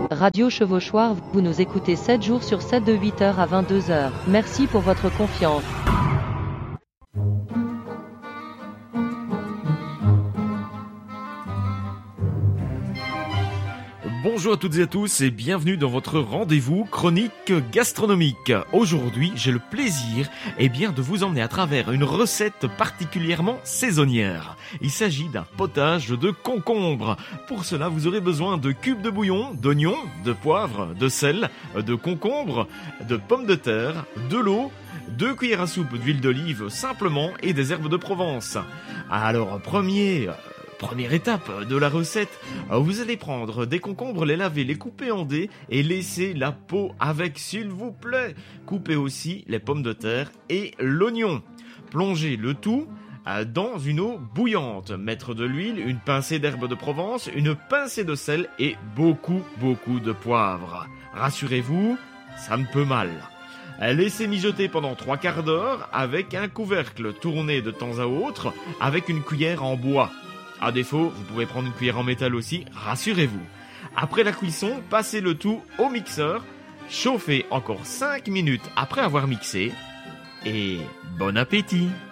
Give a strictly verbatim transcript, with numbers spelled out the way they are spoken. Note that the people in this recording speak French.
Radio Chevauchoir, vous nous écoutez sept jours sur sept de huit heures à vingt-deux heures. Merci pour votre confiance. Bonjour à toutes et à tous et bienvenue dans votre rendez-vous chronique gastronomique. Aujourd'hui, j'ai le plaisir eh bien, de vous emmener à travers une recette particulièrement saisonnière. Il s'agit d'un potage de concombre. Pour cela, vous aurez besoin de cubes de bouillon, d'oignons, de poivre, de sel, de concombre, de pommes de terre, de l'eau, deux cuillères à soupe d'huile d'olive simplement et des herbes de Provence. Alors, premier... Première étape de la recette, vous allez prendre des concombres, les laver, les couper en dés et laisser la peau avec, s'il vous plaît. Coupez aussi les pommes de terre et l'oignon. Plongez le tout dans une eau bouillante. Mettre de l'huile, une pincée d'herbes de Provence, une pincée de sel et beaucoup, beaucoup de poivre. Rassurez-vous, ça ne peut mal. Laissez mijoter pendant trois quarts d'heure avec un couvercle tourné de temps à autre avec une cuillère en bois. À défaut, vous pouvez prendre une cuillère en métal aussi, rassurez-vous. Après la cuisson, passez le tout au mixeur, chauffez encore cinq minutes après avoir mixé, et bon appétit!